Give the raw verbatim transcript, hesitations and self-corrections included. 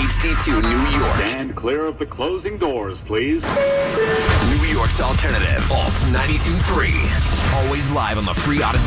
H D two New York. Stand clear of the closing doors, please. New York's alternative. Alt ninety-two point three. Always live on the free Odyssey.